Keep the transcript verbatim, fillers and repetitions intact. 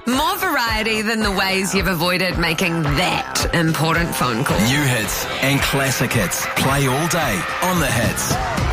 More variety than the ways you've avoided making that important phone call. New hits and classic hits play all day on The Hits.